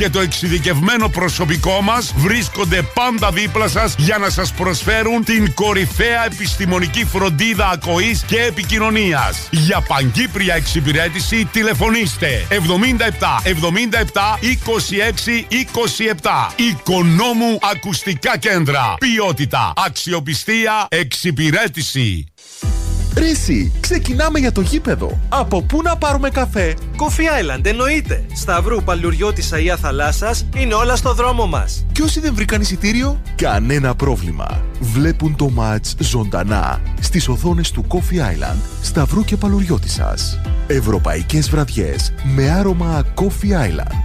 και το εξειδικευμένο προσωπικό μας βρίσκονται πάντα δίπλα σας για να σας προσφέρουν την κορυφαία επιστημονική φροντίδα ακοής και επικοινωνίας. Για παγκύπρια εξυπηρέτηση τηλεφωνήστε 77 77 26 27. Οικονόμου Ακουστικά Κέντρα. Ποιότητα, αξιοπιστία, εξυπηρέτηση. Ρίση, ξεκινάμε για το γήπεδο. Από πού να πάρουμε καφέ? Coffee Island, εννοείται. Σταυρού, Παλαιουριώτισσα ή Αθαλάσσας, είναι όλα στο δρόμο μας. Και όσοι δεν βρήκαν εισιτήριο, κανένα πρόβλημα. Βλέπουν το μάτς ζωντανά στις οθόνες του Coffee Island, Σταυρού και Παλαιουριώτισσας. Ευρωπαϊκές βραδιές με άρωμα Coffee Island.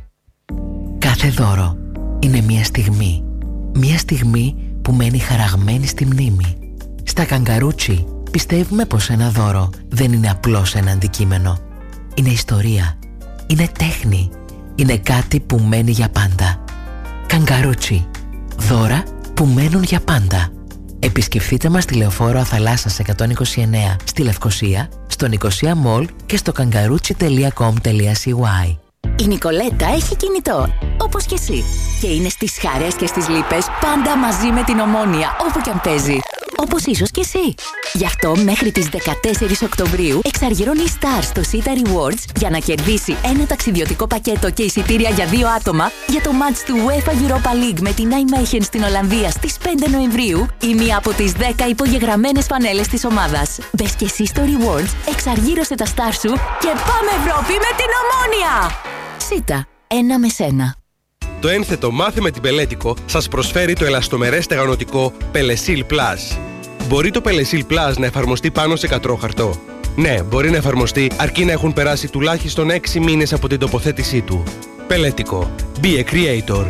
Κάθε δώρο είναι μια στιγμή. Μια στιγμή που μένει χαραγμένη στη μνήμη. Στα Καγκαρούτσι πιστεύουμε πως ένα δώρο δεν είναι απλώς ένα αντικείμενο. Είναι ιστορία. Είναι τέχνη. Είναι κάτι που μένει για πάντα. Καγκαρούτσι. Δώρα που μένουν για πάντα. Επισκεφτείτε μας στη Λεωφόρο Αθαλάσσας 129 στη Λευκοσία, στο Νικοσία Mall και στο kangaruchi.com.cy. Η Νικολέτα έχει κινητό, όπως και εσύ. Και είναι στις χαρές και στις λύπες πάντα μαζί με την Ομόνοια, όπου κι αν παίζει. Όπως ίσως και εσύ. Γι' αυτό μέχρι τις 14 Οκτωβρίου εξαργυρώνει η Star στο Sita Rewards για να κερδίσει ένα ταξιδιωτικό πακέτο και εισιτήρια για 2 άτομα για το μάτς του UEFA Europa League με την Nijmegen στην Ολλανδία στις 5 Νοεμβρίου ή μία από τις 10 υπογεγραμμένες φανέλες της ομάδας. Μπες και εσύ στο Rewards, εξαργύρωσε τα Star σου και πάμε Ευρώπη με την Ομόνοια! Sita, ένα με σένα. Το ένθετο Μάθε με την Πελέτικο σας προσφέρει το ελαστομερές στεγανοτικό Pelesil Plus. Μπορεί το Pelesil Plus να εφαρμοστεί πάνω σε κατρόχαρτο? Ναι, μπορεί να εφαρμοστεί αρκεί να έχουν περάσει τουλάχιστον 6 μήνες από την τοποθέτησή του. Πελέτικο. Be a creator.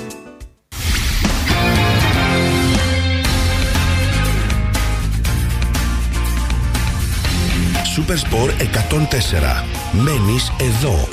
Supersport 104. Μένεις εδώ.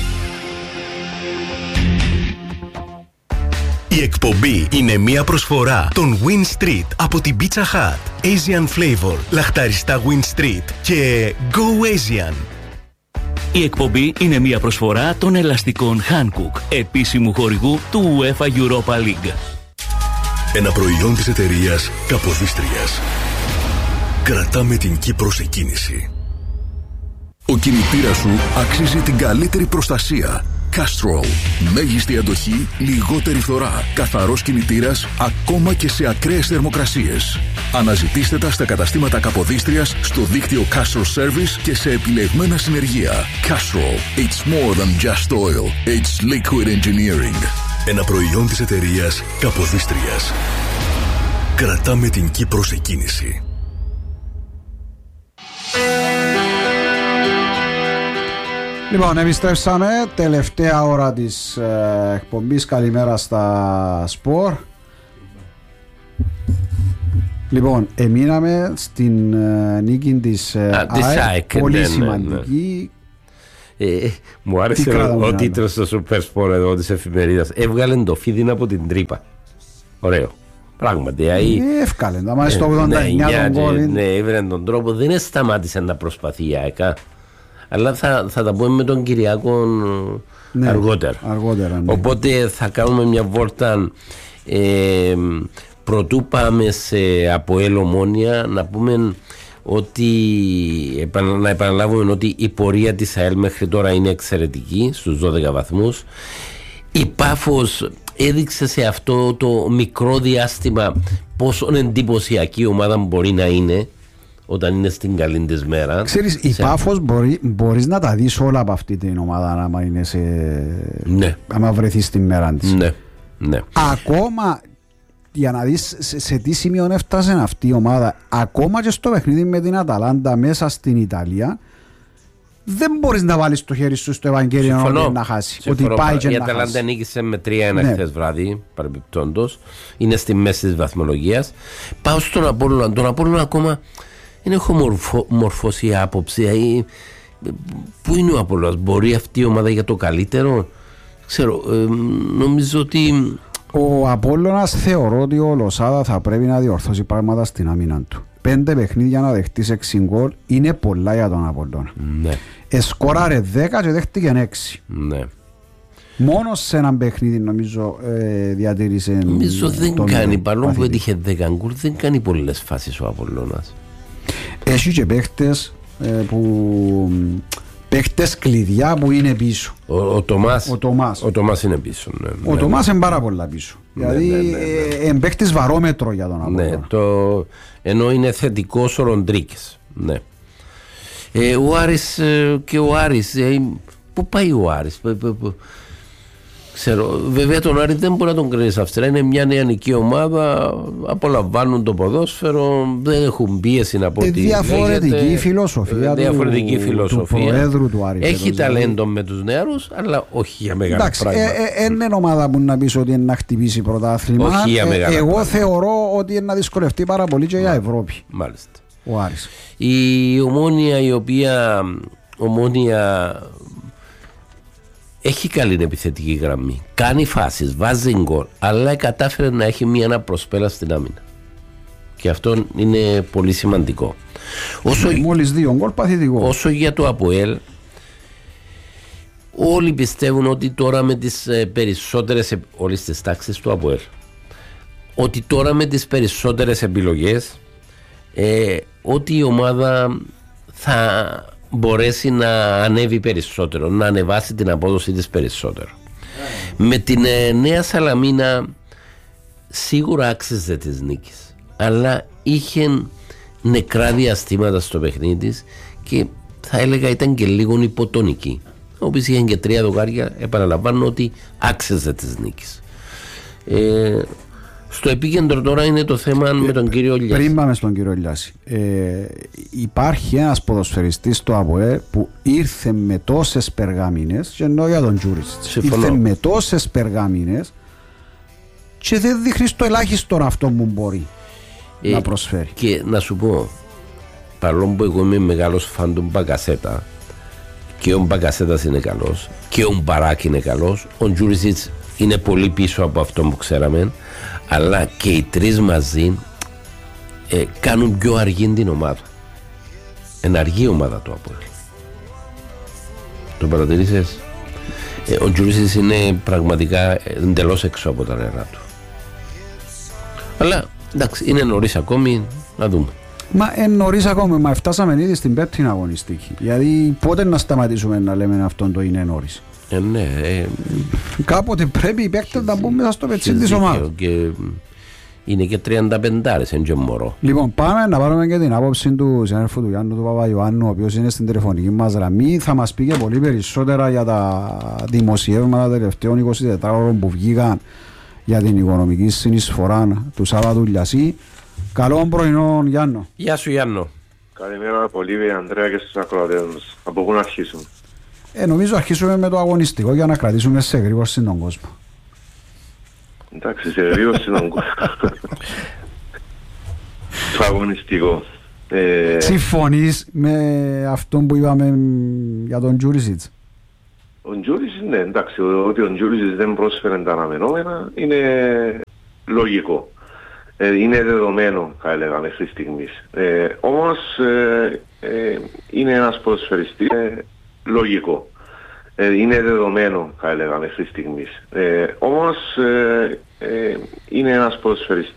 Η εκπομπή είναι μια προσφορά των Win Street από την Pizza Hut, Asian Flavor, λαχταριστά Win Street και Go Asian. Η εκπομπή είναι μια προσφορά των ελαστικών Hankook, επίσημου χορηγού του UEFA Europa League. Ένα προϊόν της εταιρείας Καποδίστριας. Κρατάμε την Κύπρο σε κίνηση. Ο κινητήρας σου αξίζει την καλύτερη προστασία. Castrol. Μέγιστη αντοχή, λιγότερη φθορά. Καθαρός κινητήρας, ακόμα και σε ακραίες θερμοκρασίες. Αναζητήστε τα στα καταστήματα Καποδίστριας, στο δίκτυο Castrol Service και σε επιλεγμένα συνεργεία. Castrol. It's more than just oil. It's liquid engineering. Ένα προϊόν της εταιρείας Καποδίστριας. Κρατάμε την Κύπρο σε κίνηση. Λοιπόν, επιστρέψαμε, τελευταία ώρα της εκπομπής. Καλημέρα στα σπορ. Λοιπόν, εμείναμε στην νίκη της ΑΕΚ, πολύ σημαντική. Μου άρεσε ο τίτλος στο Super Sport εδώ της εφημερίδας. Έβγαλε το φίδιν από την τρύπα. Ωραίο. Πράγματι. Εύκαλε, τα μάλιστα στο 89 τον γκολ. Ναι, έβγαλε τον τρόπο, δεν σταμάτησε να προσπαθεί η ΑΕΚ. Αλλά θα τα πούμε με τον Κυριάκο αργότερα. Ναι. Οπότε θα κάνουμε μια βόλτα πρωτού πάμε σε ΑΠΟΕΛ Ομόνοια, να πούμε ότι να επαναλάβουμε ότι η πορεία της ΑΕΛ μέχρι τώρα είναι εξαιρετική στους 12 βαθμούς. Η Πάφος έδειξε σε αυτό το μικρό διάστημα πόσο εντυπωσιακή ομάδα μπορεί να είναι όταν είναι στην καλή της μέρα. Ξέρεις, η Πάφος μπορείς να τα δεις όλα από αυτή την ομάδα άμα είναι άμα βρεθείς στην μέρα της. Ναι. Ακόμα για να δεις σε τι σημείο έφτασε αυτή η ομάδα, ακόμα και στο παιχνίδι με την Αταλάντα μέσα στην Ιταλία, δεν μπορείς να βάλεις το χέρι σου στο Ευαγγέλιο να χάσει. Ότι πάει και η Αταλάντα νίκησε με 3-1 χθες βράδυ, παρεμπιπτόντως. Είναι στη μέση της βαθμολογίας. Πάω στον Απόλλωνα. Τον Απόλλωνα ακόμα δεν έχω μορφώσει η άποψη. Πού είναι ο Απόλλωνας, μπορεί αυτή η ομάδα για το καλύτερο? Ξέρω, νομίζω ότι ο Απόλλωνας θεωρώ ότι ο Λοσάδα θα πρέπει να διορθώσει πράγματα στην άμυνα του. 5 παιχνίδια να δεχτείς 6 γκολ είναι πολλά για τον Απόλλωνα. Ναι. Εσκόραρε 10 και δέχτηκε 6. Ναι. Μόνο σε έναν παιχνίδι νομίζω διατήρησε. Νομίζω δεν κάνει, παρόλο που έτυχε 10 γκολ, δεν κάνει πολλές φάσεις ο Απολλώνας. Έχει και παίχτες παίχτες κλειδιά που είναι πίσω. Ο Τομάς είναι πίσω. Ο Τομάς είναι πάρα πολλά πίσω. Δηλαδή είναι παίχτης βαρόμετρο για τον Απολλώνα. Ενώ είναι θετικός ο Ροντρίκες. Ναι. Ο Άρης και ο Άρης. Πού πάει ο Άρης? Ξέρω, βέβαια τον Άρη δεν μπορεί να τον κρίνεις αυστηρά. Είναι μια νεανική ομάδα, απολαμβάνουν το ποδόσφαιρο, δεν έχουν πίεση να πω. Διαφορετική φιλοσοφία του Προέδρου του Άρη. Έχει ταλέντο με τους νεαρούς, αλλά όχι για μεγάλα πράγματα. Είναι ομάδα που να πεις ότι είναι να χτυπήσει πρωτάθλημα. Εγώ θεωρώ ότι είναι να δυσκολευτεί πάρα πολύ και για Ευρώπη. Μάλιστα. Ο Άρης. Η Ομόνοια, η οποία έχει καλή επιθετική γραμμή, κάνει φάσεις, βάζει γκολ, αλλά κατάφερε να έχει μία αναπροσπέλα στην άμυνα. Και αυτό είναι πολύ σημαντικό. Μόλις 2 γκολ παθητικό. Όσο για το ΑΠΟΕΛ, όλοι πιστεύουν ότι τώρα με τις περισσότερες, όλες τις τάξεις του ΑΠΟΕΛ, ότι τώρα με τις περισσότερες επιλογές, ότι η ομάδα θα μπορέσει να ανέβει περισσότερο, να ανεβάσει την απόδοση της περισσότερο. Με την Νέα Σαλαμίνα σίγουρα άξιζε της νίκης, αλλά είχε νεκρά διαστήματα στο παιχνίδι της και θα έλεγα ήταν και λίγο υποτονική. Όπως είχαν και 3 δοκάρια, επαναλαμβάνω ότι άξιζε της νίκης. Στο επίκεντρο τώρα είναι το θέμα με τον κύριο Λιάση. Πριν πάμε στον κύριο Λιάση, υπάρχει ένας ποδοσφαιριστής στο ΑΠΟΕ που ήρθε με τόσες περγάμινες, και εννοώ για τον Τζούρισιτς, ήρθε με τόσες περγάμινες και δεν δείχνει το ελάχιστο αυτό που μπορεί να προσφέρει. Και να σου πω, παρόλο που εγώ είμαι μεγάλος φαν του Μπακασέτα, και ο Μπακασέτας είναι καλός και ο Μπαράκ είναι καλός, ο Τζούρισιτς είναι πολύ πίσω από αυτό που ξέραμε, αλλά και οι τρεις μαζί κάνουν πιο αργή την ομάδα. Είναι αργή ομάδα το ΑΠΟΕΛ. Το παρατηρήσεις? Ο Τζουρίσης είναι πραγματικά εντελώς έξω από τα νερά του. Αλλά εντάξει, είναι νωρίς ακόμη, να δούμε. Μα νωρίς ακόμη, μα φτάσαμε ήδη στην 5η αγωνιστική. Δηλαδή πότε να σταματήσουμε να λέμε αυτόν το είναι νωρίς? Ναι. Κάποτε πρέπει οι παίκτες να μπουν μέσα στο πετσί της ομάδας. Και είναι και 35άρες, είναι και μωρό. Λοιπόν, πάμε να πάρουμε και την άποψη του συνάδελφου του Γιάννου του Παπαϊωάννου, ο οποίος είναι στην τηλεφωνική μας γραμμή. Θα μας πει και πολύ περισσότερα για τα δημοσιεύματα τελευταίων 24 ώρων που βγήκαν για την οικονομική συνεισφορά του Σάββατου Λιασί. Καλό πρωινό, Γιάννο. Γεια σου, Γιάννο. Καλημέρα, πολύ, Ανδρέα, και στους ακροατές. Από πού να αρχίσουμε? Νομίζω αρχίσουμε με το αγωνιστικό για να κρατήσουμε σε γρήγορση τον κόσμο. Εντάξει, σε γρήγορση τον κόσμο. Το αγωνιστικό. Συμφωνείς με αυτό που είπαμε για τον Τζούρισιτς? Ο Τζούρισιτς, ναι, εντάξει, ότι ο Τζούρισιτς δεν πρόσφερε τα αναμενόμενα είναι λογικό. Είναι δεδομένο, θα έλεγα, μέχρι στιγμής. Όμως είναι ένας ποδοσφαιριστής λογικό. Είναι δεδομένο, θα έλεγα, μέχρι στιγμής. Όμως είναι ένας ποδοσφαιριστής